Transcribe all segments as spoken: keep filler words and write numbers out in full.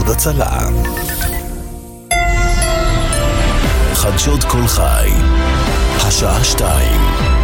איחוד הצלה. חדשות כל חי, השעה שתיים.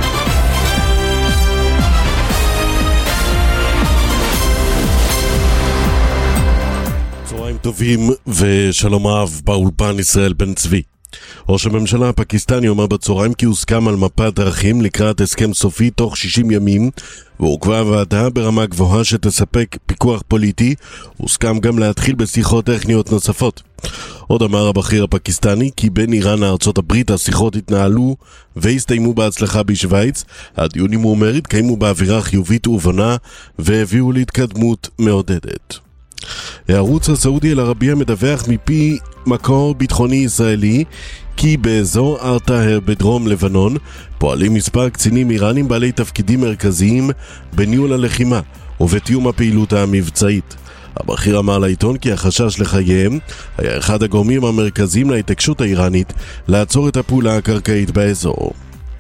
צהריים טובים ושלום רב, באולפן ישראל בן צבי. ראש הממשלה הפקיסטני אומר בצהריים כי הוסכם על מפת דרכים לקראת הסכם סופי תוך שישים ימים, והוקבעה ועדה ברמה גבוהה שתספק פיקוח פוליטי. הוסכם גם להתחיל בשיחות טכניות נוספות. עוד אמר הבכיר הפקיסטני כי בין איראן לארצות הברית השיחות התנהלו והסתיימו בהצלחה בשוויץ. הדיונים, הוא אומר, התקיימו באווירה חיובית ובונה והביאו להתקדמות מעודדת. הערוץ הסעודי אל-ערבייה מדווח מפי מקור ביטחוני ישראלי כי באזור ארטהר בדרום לבנון פועלים מספר קצינים איראנים בעלי תפקידים מרכזיים בניהול הלחימה ובתיאום הפעילות המבצעית. הבכיר אמר לעיתון כי החשש לחייהם היה אחד הגורמים המרכזיים להתעקשות האיראנית לעצור את הפעולה הקרקעית באזור.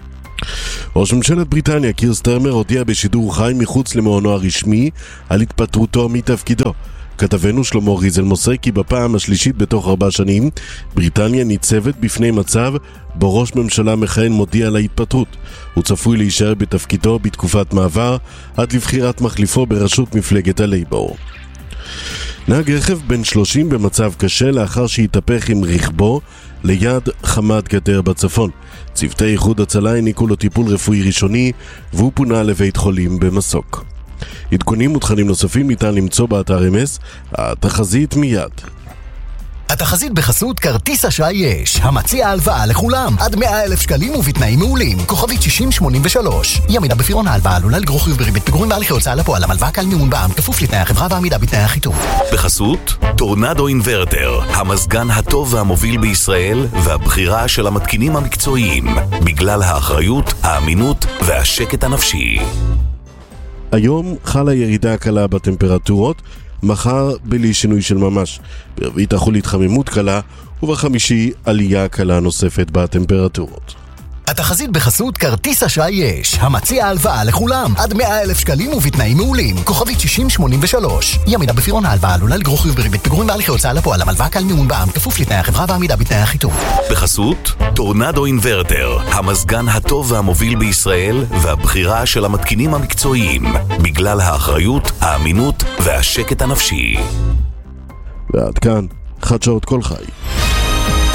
ראש ממשלת בריטניה קיר סטרמר הודיע בשידור חי מחוץ למעונו הרשמי על התפטרותו מתפקידו. כתבנו שלמה ריזל מוסר כי בפעם השלישית בתוך ארבע שנים בריטניה ניצבת בפני מצב בו ראש ממשלה מכהן מודיע על ההתפטרות. הוא צפוי להישאר בתפקידו בתקופת מעבר עד לבחירת מחליפו בראשות מפלגת הלייבור. נהג רכב בן שלושים במצב קשה לאחר שהתהפך עם רכבו ליד חמת גדר בצפון. צוותי איחוד הצלה העניקו לו טיפול רפואי ראשוני והוא פונה לבית חולים במסוק. עדכונים ותכנים נוספים ניתן למצוא באתר אם אס. התחזית מיד. התחזית בחסות כרטיס אשראי יש, המציע הלוואה לכולם עד מאה אלף שקלים ובתנאים מעולים. כוכבית שישים שמונים ושלוש. אי עמידה בפירעון ההלוואה עלולה לגרור חיוב בריבית פיגורים בהליכי הוצאה לפועל. המלוואה קל מימון בע"מ כפוף לתנאי החברה ועמידה בתנאי החיתום. בחסות טורנדו אינוורטר, המזגן הטוב והמוביל בישראל והבחירה של המתקינים המקצועיים בגלל האחריות, האמינות והשקט הנפשי. היום חלה ירידה קלה בטמפרטורות, מחר בלי שינוי של ממש. ברביעי תחול התחממות קלה, ובחמישי עלייה קלה נוספת בטמפרטורות. התחזית בחסות כרטיס אשראי יש, המציע הלוואה לכולם עד מאה אלף שקלים ובתנאים מעולים. כוכבית שישים שמונים ושלוש. אי עמידה בפירעון ההלוואה עלולה לגרור חיוב בריבית פיגורים בהליכי הוצאה לפועל. המלוואה קל מימון בע"מ כפוף לתנאי החברה ועמידה בתנאי החיתום. בחסות טורנדו אינוורטר, המזגן הטוב והמוביל בישראל והבחירה של המתקינים המקצועיים בגלל האחריות, האמינות והשקט הנפשי. ועד כאן חדשות כל חי.